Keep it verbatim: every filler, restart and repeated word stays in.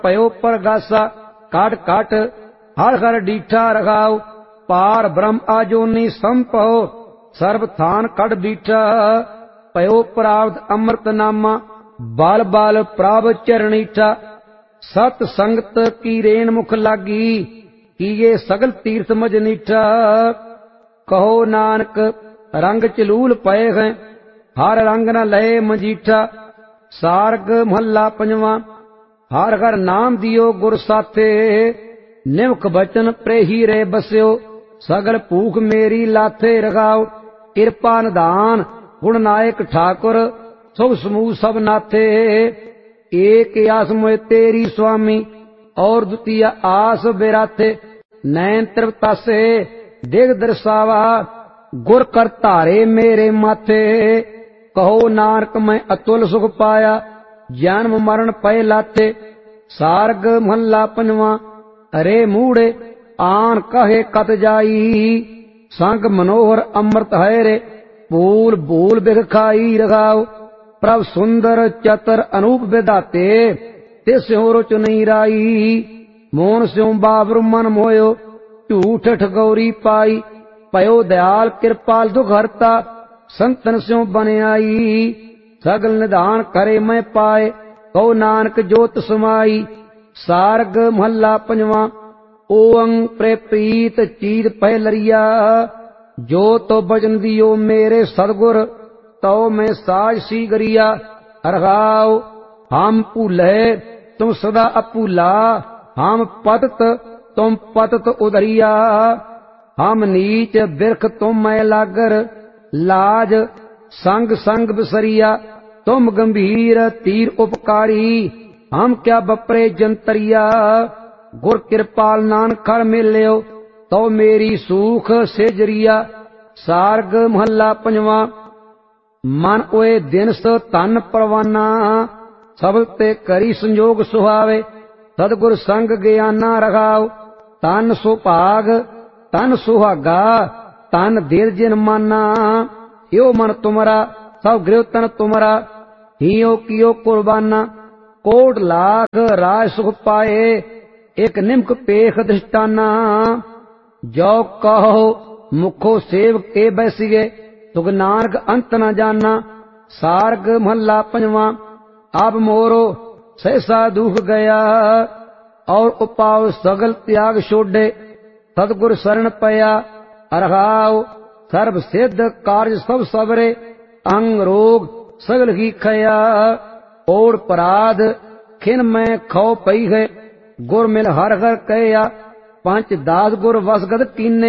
पयो परगासा काट काट हर हर डीठा रखाओ पार ब्रह्म आजोनी संपहो सर्व थान कड़ बीठा पयो प्राप्त अमृत नामा बाल बाल प्राव चरणीठा सत संगत की रेण मुख लागी किए सगल तीर्थ मजनीठा कहो नानक रंग चलूल पए हैं हर रंग न लए मजीठा सारग महला पंजवा हर हर नाम दियो गुर साथे निमक बचन प्रेही रे बस्यो सगल भूख मेरी लाथे रखाओ कृपा निधान गुण नायक ठाकुर शुभ समूह सब नाथे एक आस मोए तेरी स्वामी और द्वितीय आस बेराथे नैन त्रिवतासे दिग दर्शावा गुर कर धारे मेरे माथे कहो नानक मैं अतुल सुख पाया जन्म मरण पय लाथे सारग महला पंजवा अरे मूड़े आन कहे कत जाई संग मनोहर अमृत है रे भूल भूल बिख खाई रखाओ प्रभ सुंदर चतर अनूप विधाते तिस्यों रुच नहीं राई मोन स्यों बाबरू मन मोयो झूठ ठगौरी पाई पयो दयाल कृपाल दुख हरता संतन स्यों बने आई सगल निधान करे मैं पाए कहो नानक जोत समाई सारग महला पंजवा ओंग प्रेप्रीत चीर पहलरिया जो तो बचन दियो मेरे सदगुर तो मैं साज सी गरिया रखाओ हम भूले तुम सदा अपूला हम पतत तुम पतत उदरिया हम नीच बिरख तुम मैं लागर लाज संग संग बिसरिया तुम गंभीर तीर उपकारी हम क्या बपरे जंतरिया गुर कृपाल नानक खड़ मिलियो तो मेरी सूख से जरिया सारग महला पंजवा मन ओए दिन स तन परवाना सबल ते करी संजोग सुहावे सदगुर संग ज्ञाना रखाओ तन सुभाग तन सुहागा तन दिल जिन माना यो मन तुमरा सब गृह तन तुमरा हियो कियो कुर्बाना कोट लाख राज सुख पाए एक निमक पेख दृष्टाना जो कहो मुखो सेव के बैसिए तुग नानक अंत न जाना सारग महला पंजवा अब मोरो सहसा दुख गया और उपाव सगल त्याग छोड़े सतगुर शरण पया रखाओ सर्व सिद्ध कार्य सब सबरे अंग रोग सगल ही खया और पराध खिन में खो पई है गुर मिल हर हर कहया पंच दास गुर वसगत कीने